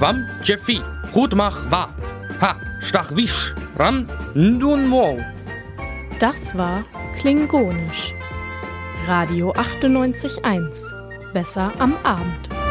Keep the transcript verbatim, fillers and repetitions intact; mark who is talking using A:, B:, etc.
A: Wam Jeffi, Hutmach Wa, Ha, Stachwisch, Ram, Ndun Wow.
B: Das war Klingonisch. Radio achtundneunzig Komma eins. Besser am Abend.